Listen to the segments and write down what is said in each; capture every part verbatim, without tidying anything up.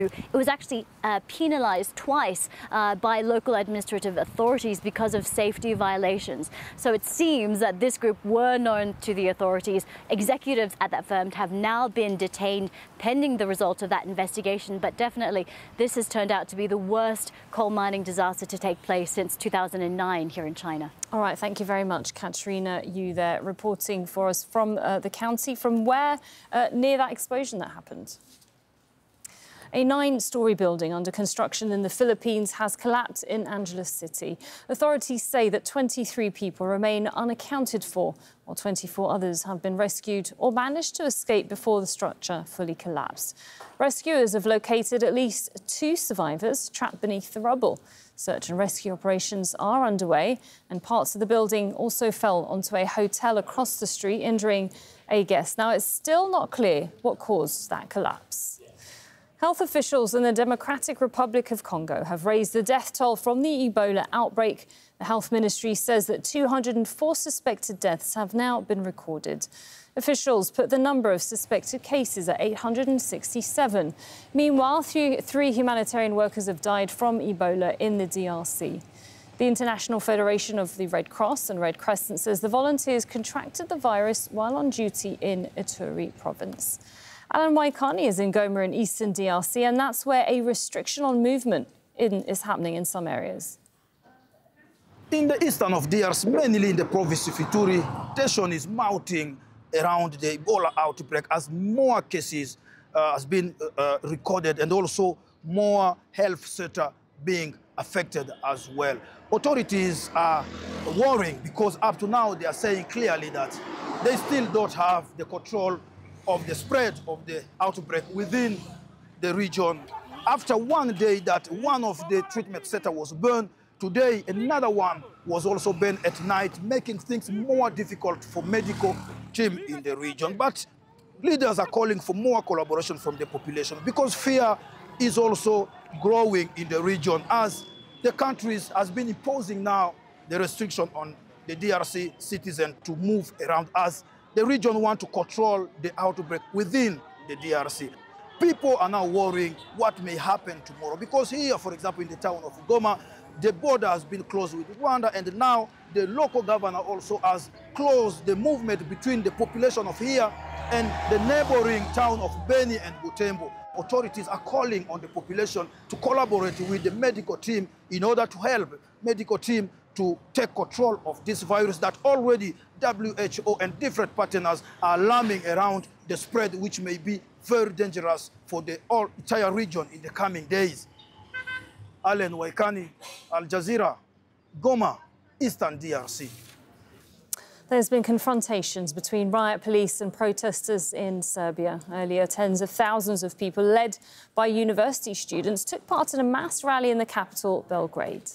It was actually uh, penalized twice uh, by local administrative authorities because of safety violations. So it seems that this group were known to the authorities. Executives at that firm have now been detained pending the result of that investigation. But definitely, this has turned out to be the worst coal mining disaster to take place since two thousand nine here in China. All right, thank you very much, Katrina Yu there, reporting for us from uh, the county, from where uh, near that explosion that happened. A nine-storey building under construction in the Philippines has collapsed in Angeles City. Authorities say that twenty-three people remain unaccounted for, while twenty-four others have been rescued or managed to escape before the structure fully collapsed. Rescuers have located at least two survivors trapped beneath the rubble. Search and rescue operations are underway, and parts of the building also fell onto a hotel across the street, injuring a guest. Now, it's still not clear what caused that collapse. Health officials in the Democratic Republic of Congo have raised the death toll from the Ebola outbreak. The health ministry says that two hundred four suspected deaths have now been recorded. Officials put the number of suspected cases at eight hundred sixty-seven. Meanwhile, three humanitarian workers have died from Ebola in the D R C. The International Federation of the Red Cross and Red Crescent says the volunteers contracted the virus while on duty in Ituri province. Alan Waikani is in Goma in eastern D R C, and that's where a restriction on movement in, is happening in some areas. In the eastern of D R C, mainly in the province of Ituri, tension is mounting around the Ebola outbreak as more cases uh, has been uh, recorded, and also more health sector being affected as well. Authorities are worrying because up to now they are saying clearly that they still don't have the control of the spread of the outbreak within the region. After one day that one of the treatment centers was burned, today another one was also burned at night, making things more difficult for medical team in the region. But leaders are calling for more collaboration from the population because fear is also growing in the region as the country has been imposing now the restriction on the D R C citizens to move around as the region wants to control the outbreak within the D R C. People are now worrying what may happen tomorrow because here, for example, in the town of Goma, the border has been closed with Rwanda, and now the local governor also has closed the movement between the population of here and the neighboring town of Beni and Butembo. Authorities are calling on the population to collaborate with the medical team in order to help medical team to take control of this virus that already W H O and different partners are alarming around the spread, which may be very dangerous for the whole entire region in the coming days. Alan Waikani, Al Jazeera, Goma, Eastern D R C. There's been confrontations between riot police and protesters in Serbia. Earlier, tens of thousands of people, led by university students, took part in a mass rally in the capital, Belgrade.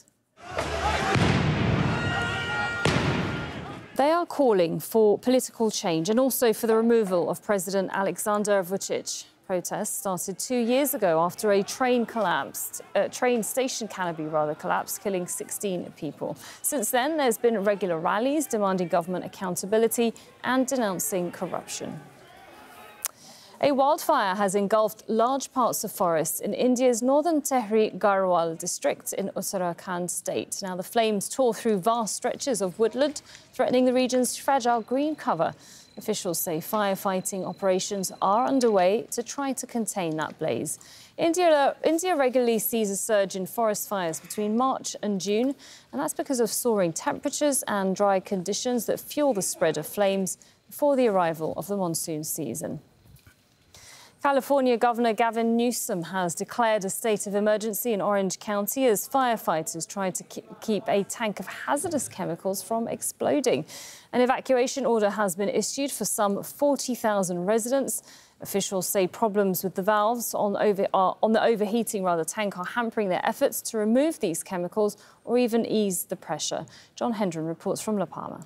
They are calling for political change and also for the removal of President Aleksandar Vučić. Protests started two years ago after a train collapsed, a train station canopy rather collapsed, killing sixteen people. Since then, there's been regular rallies demanding government accountability and denouncing corruption. A wildfire has engulfed large parts of forests in India's northern Tehri Garhwal district in Uttarakhand state. Now, the flames tore through vast stretches of woodland, threatening the region's fragile green cover. Officials say firefighting operations are underway to try to contain that blaze. India, India regularly sees a surge in forest fires between March and June, and that's because of soaring temperatures and dry conditions that fuel the spread of flames before the arrival of the monsoon season. California Governor Gavin Newsom has declared a state of emergency in Orange County as firefighters try to keep a tank of hazardous chemicals from exploding. An evacuation order has been issued for some forty thousand residents. Officials say problems with the valves on, over, uh, on the overheating rather, tank are hampering their efforts to remove these chemicals or even ease the pressure. John Hendren reports from La Palma.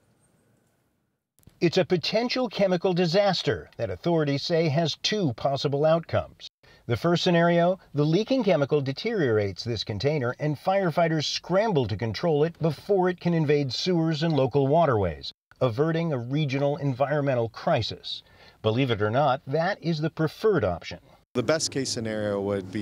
It's a potential chemical disaster that authorities say has two possible outcomes. The first scenario, the leaking chemical deteriorates this container and firefighters scramble to control it before it can invade sewers and local waterways, averting a regional environmental crisis. Believe it or not, that is the preferred option. The best case scenario would be